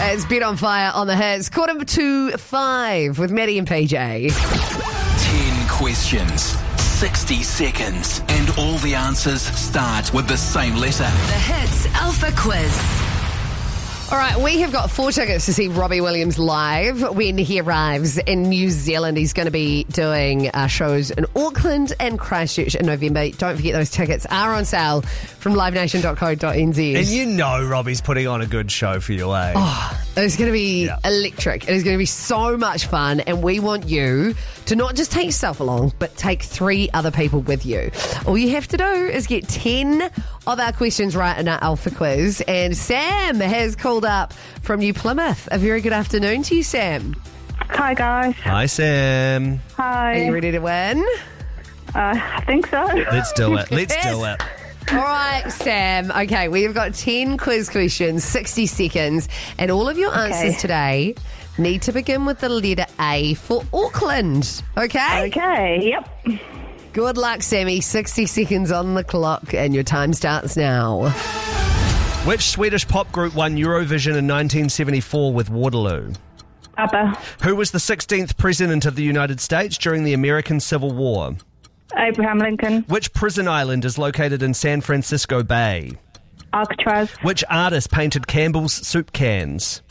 It's Bet on Fire on the Hits. 4:45 with Maddie and PJ. 10 questions, 60 seconds, and all the answers start with the same letter. The Hits Alpha Quiz. All right, we have got 4 tickets to see Robbie Williams live when he arrives in New Zealand. He's going to be doing shows in Auckland and Christchurch in November. Don't forget, those tickets are on sale from livenation.co.nz. And you know Robbie's putting on a good show for you, eh? It's going to be electric. It is going to be so much fun, and we want you to not just take yourself along, but take 3 other people with you. All you have to do is get 10 of our questions right in our Alpha Quiz, and Sam has called up from New Plymouth. A very good afternoon to you, Sam. Hi, guys. Hi, Sam. Hi. Are you ready to win? I think so. Let's do it. Let's do it. All right, Sam. Okay, we've got 10 quiz questions, 60 seconds, and all of your answers today need to begin with the letter A for Auckland. Okay? Okay, yep. Good luck, Sammy. 60 seconds on the clock, and your time starts now. Which Swedish pop group won Eurovision in 1974 with Waterloo? ABBA. Who was the 16th President of the United States during the American Civil War? Abraham Lincoln. Which prison island is located in San Francisco Bay? Alcatraz. Which artist painted Campbell's soup cans?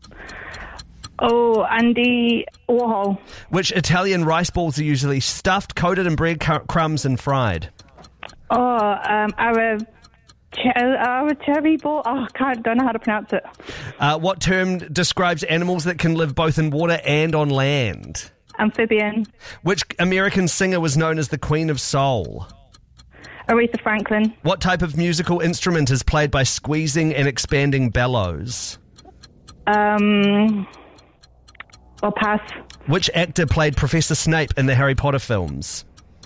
Oh, Andy Warhol. Which Italian rice balls are usually stuffed, coated in bread crumbs and fried? Cherry ball. Oh, don't know how to pronounce it. What term describes animals that can live both in water and on land? Amphibian. Which American singer was known as the Queen of Soul? Aretha Franklin. What type of musical instrument is played by squeezing and expanding bellows? I'll pass. Which actor played Professor Snape in the Harry Potter films?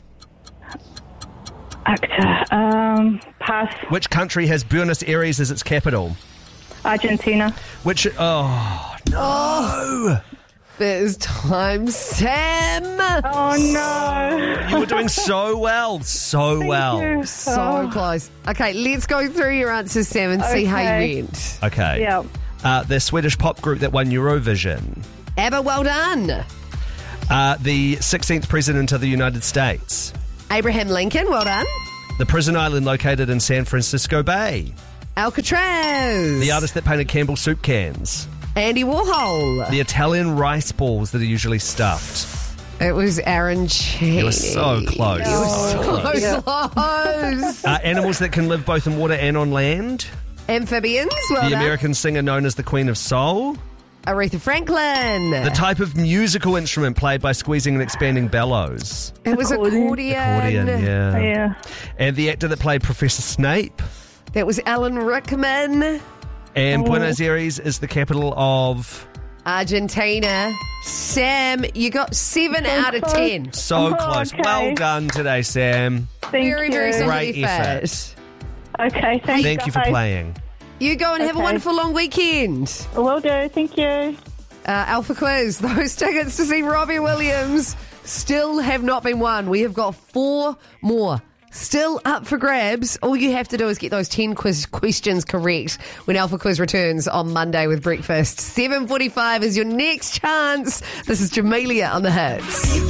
Actor. Pass. Which country has Buenos Aires as its capital? Argentina. Which... Oh, no! There's time, Sam. Oh, no. You were doing so well. So well. You. So close. Okay, let's go through your answers, Sam, and see how you went. Okay. Yeah. The Swedish pop group that won Eurovision. ABBA, well done. The 16th President of the United States. Abraham Lincoln, well done. The prison island located in San Francisco Bay. Alcatraz. The artist that painted Campbell's soup cans. Andy Warhol. The Italian rice balls that are usually stuffed. It was arancini. You were so close. You were so close. Animals that can live both in water and on land. Amphibians, well The done. American singer known as the Queen of Soul. Aretha Franklin. The type of musical instrument played by squeezing and expanding bellows. It was accordion. Accordion, yeah. Yeah. And the actor that played Professor Snape. That was Alan Rickman. And Buenos Aires is the capital of... Argentina. Sam, you got 7 out of 10. So close. okay. Well done today, Sam. Thank Very, you. very solid Great effort. effort. Okay, thanks. Thank you for guys. playing. You go and have a Okay. wonderful long weekend. Will do. Thank you. Alpha Quiz, those tickets to see Robbie Williams still have not been won. We have got 4 more still up for grabs. All you have to do is get those 10 questions correct when Alpha Quiz returns on Monday with breakfast. 7:45 is your next chance. This is Jamelia on the Hits.